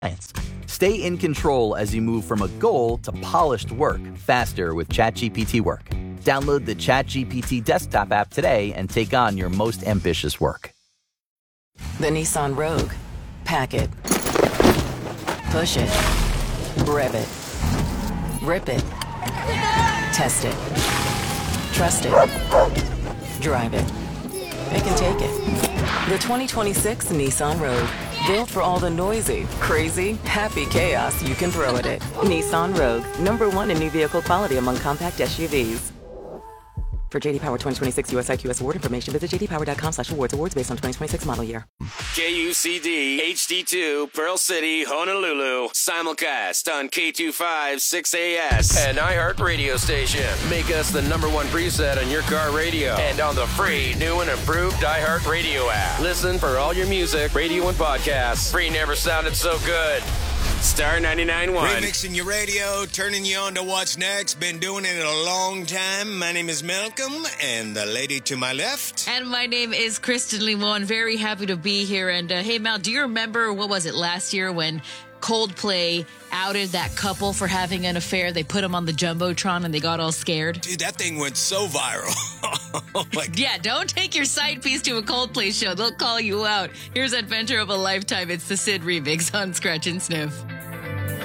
Stay in control as you move from a goal to polished work faster with ChatGPT Work. Download the ChatGPT desktop app today and take on your most ambitious work. The Nissan Rogue. Pack it. Push it. Rev it. Rip it. Test it. Trust it. Drive it. It can take it. The 2026 Nissan Rogue. Built for all the noisy, crazy, happy chaos you can throw at it. Nissan Rogue. #1 in new vehicle quality among compact SUVs. For JD Power 2026 US IQS award information, visit jdpower.com/awards. Awards based on 2026 model year. KUCD HD2 Pearl City, Honolulu. Simulcast on K25 6AS and iHeart Radio Station. Make us the #1 preset on your car radio and on the free new and improved iHeart Radio app. Listen for all your music, radio, and podcasts. Free never sounded so good. Star 99.1. Remixing your radio, turning you on to what's next. Been doing it a long time. My name is Malcolm, and the lady to my left. And my name is Kristen Limon. Very happy to be here. And hey, Mal, do you remember, what was it, last year when Coldplay outed that couple for having an affair? They put them on the Jumbotron and they got all scared. Dude, that thing went so viral. Oh my God. Yeah, don't take your side piece to a Coldplay show. They'll call you out. Here's Adventure of a Lifetime. It's the Sid remix on Scratch and Sniff.